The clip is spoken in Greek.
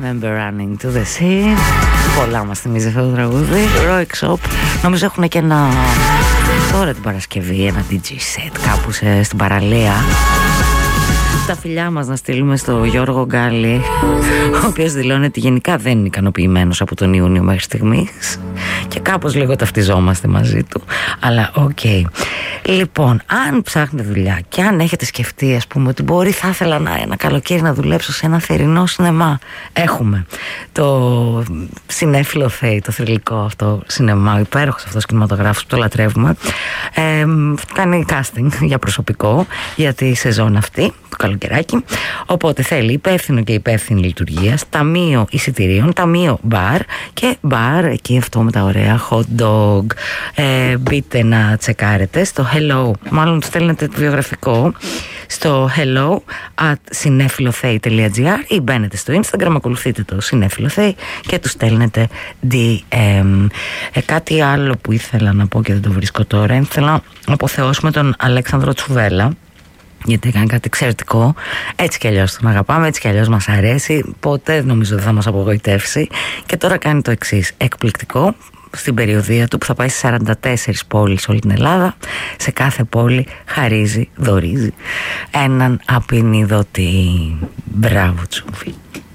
Remember Running to the Sea. Πολλά μας θυμίζει αυτό το τραγούδι. Roik Shop. Νομίζω έχουν και ένα, τώρα την Παρασκευή, ένα DJ set κάπου στην παραλία. Τα φιλιά μας να στείλουμε στο Γιώργο Γκάλη, ο οποίος δηλώνει ότι γενικά δεν είναι ικανοποιημένος από τον Ιούνιο μέχρι στιγμής και κάπως λίγο ταυτιζόμαστε μαζί του, αλλά οκ. Λοιπόν, αν ψάχνετε δουλειά και αν έχετε σκεφτεί, ας πούμε, ότι μπορεί θα ήθελα ένα καλοκαίρι να δουλέψω σε ένα θερινό σινεμά, έχουμε το Συνέφιλο Θέη, το θρυλικό αυτό σινεμά, ο υπέροχος αυτός κινηματογράφος που το λατρεύουμε, κάνει casting για προσωπικό για τη σεζόν αυτή, το καλοκαιράκι. Οπότε θέλει υπεύθυνο και υπεύθυνη λειτουργίας, ταμείο εισιτηρίων, ταμείο μπαρ και μπαρ εκεί αυτό με τα ωραία hot dog. Μπείτε να τσεκάρετε στο hello, μάλλον στέλνετε το βιογραφικό στο hello@cinefilothei.gr ή μπαίνετε στο Instagram, ακολουθείτε το Cinefilothei και του στέλνετε DM. Κάτι άλλο που ήθελα να πω και δεν το βρίσκω τώρα, ήθελα να αποθεώσουμε τον Αλέξανδρο Τσουβέλα, γιατί έκανε κάτι εξαιρετικό. Έτσι κι αλλιώς τον αγαπάμε, έτσι κι αλλιώς μας αρέσει, ποτέ νομίζω δεν θα μας απογοητεύσει. Και τώρα κάνει το εξής, εκπληκτικό, στην περιοδεία του που θα πάει σε 44 πόλεις σε όλη την Ελλάδα. Σε κάθε πόλη χαρίζει, δωρίζει έναν απεινιδωτή. Μπράβο Τσούβι.